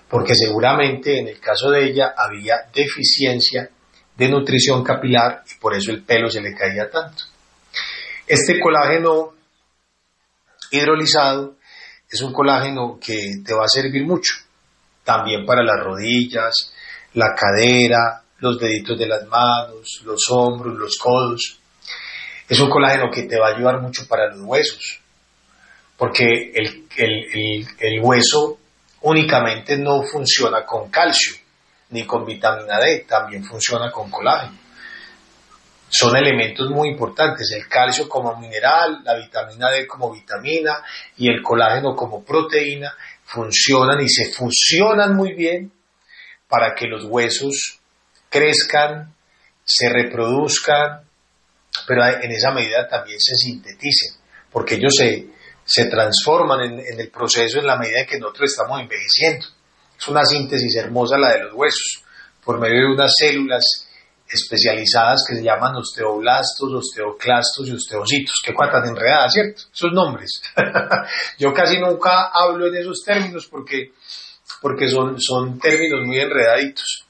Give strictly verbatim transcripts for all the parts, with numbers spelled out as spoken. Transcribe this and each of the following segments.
porque seguramente en el caso de ella había deficiencia de nutrición capilar y por eso el pelo se le caía tanto. Este colágeno hidrolizado es un colágeno que te va a servir mucho, también para las rodillas, la cadera, los deditos de las manos, los hombros, los codos. Es un colágeno que te va a ayudar mucho para los huesos, porque el, el, el, el hueso únicamente no funciona con calcio ni con vitamina D, también funciona con colágeno. Son elementos muy importantes, el calcio como mineral, la vitamina D como vitamina y el colágeno como proteína funcionan y se fusionan muy bien para que los huesos crezcan, se reproduzcan, pero en esa medida también se sinteticen, porque ellos se, se transforman en, en el proceso en la medida en que nosotros estamos envejeciendo. Es una síntesis hermosa la de los huesos, por medio de unas células especializadas que se llaman osteoblastos, osteoclastos y osteocitos. Qué cuantas enredadas, ¿cierto? Esos nombres. Yo casi nunca hablo en esos términos porque, porque son, son términos muy enredaditos.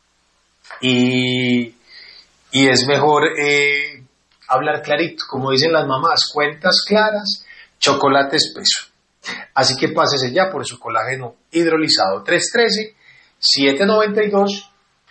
Y, y es mejor eh, hablar clarito, como dicen las mamás, cuentas claras, chocolate espeso. Así que pásese ya por su colágeno hidrolizado tres uno tres, siete nueve dos,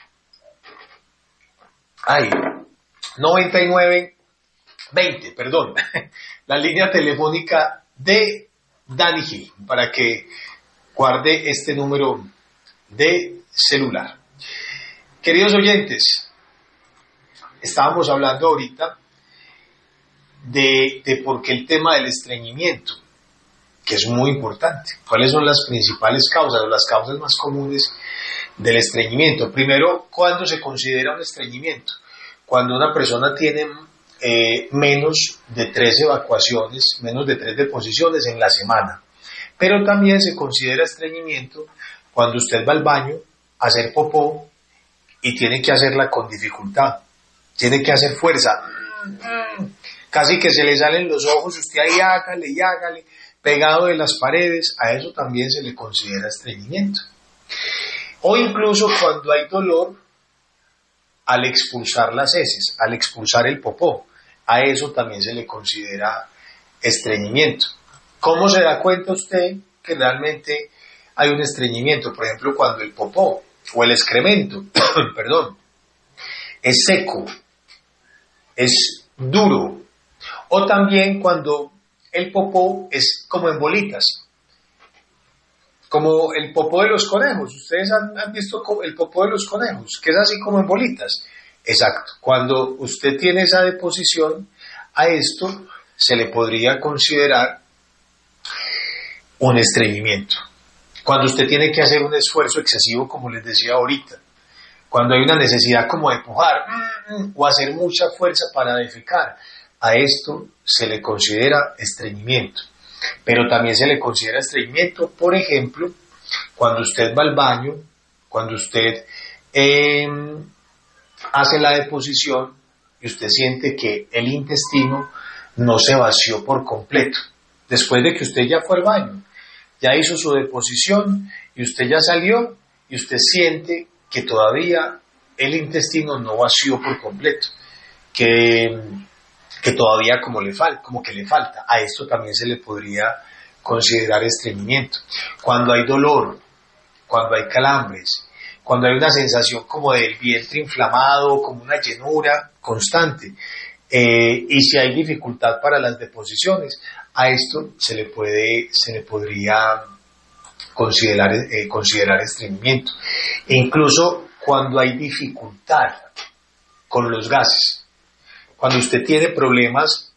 ay, noventa y nueve veinte, perdón, la línea telefónica de Dani Gil, para que guarde este número de celular. Queridos oyentes, estábamos hablando ahorita de, de por qué el tema del estreñimiento, que es muy importante. ¿Cuáles son las principales causas o las causas más comunes del estreñimiento? Primero, ¿cuándo se considera un estreñimiento? Cuando una persona tiene eh, menos de tres evacuaciones, menos de tres deposiciones en la semana. Pero también se considera estreñimiento cuando usted va al baño a hacer popó y tiene que hacerla con dificultad, tiene que hacer fuerza, casi que se le salen los ojos, usted ahí hágale y hágale, pegado de las paredes, a eso también se le considera estreñimiento. O incluso cuando hay dolor al expulsar las heces, al expulsar el popó, a eso también se le considera estreñimiento. ¿Cómo se da cuenta usted que realmente hay un estreñimiento? Por ejemplo, cuando el popó o el excremento, perdón, es seco, es duro, o también cuando el popó es como en bolitas, como el popó de los conejos. Ustedes han, han visto el popó de los conejos, que es así como en bolitas. Exacto, cuando usted tiene esa deposición, a esto se le podría considerar un estreñimiento. Cuando usted tiene que hacer un esfuerzo excesivo, como les decía ahorita, cuando hay una necesidad como de pujar o hacer mucha fuerza para defecar, a esto se le considera estreñimiento. Pero también se le considera estreñimiento, por ejemplo, cuando usted va al baño, cuando usted eh, hace la deposición y usted siente que el intestino no se vació por completo. Después de que usted ya fue al baño, ya hizo su deposición y usted ya salió y usted siente que todavía el intestino no vació por completo, que, que todavía como, le fal, como que le falta. A esto también se le podría considerar estreñimiento. Cuando hay dolor, cuando hay calambres, cuando hay una sensación como del vientre inflamado, como una llenura constante, eh, y si hay dificultad para las deposiciones, a esto se le puede, se le podría considerar, eh, considerar estreñimiento. E incluso cuando hay dificultad con los gases, cuando usted tiene problemas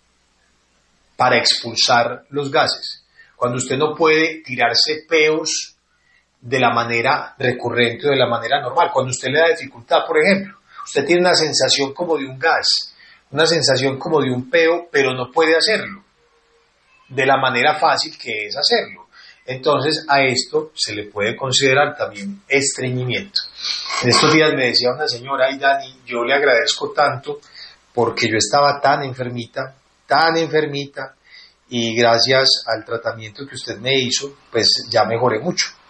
para expulsar los gases, cuando usted no puede tirarse peos de la manera recurrente o de la manera normal, cuando usted le da dificultad, por ejemplo, usted tiene una sensación como de un gas, una sensación como de un peo, pero no puede hacerlo de la manera fácil que es hacerlo. Entonces a esto se le puede considerar también estreñimiento. En estos días me decía una señora: ay Dani, yo le agradezco tanto porque yo estaba tan enfermita, tan enfermita, y gracias al tratamiento que usted me hizo, pues ya mejoré mucho.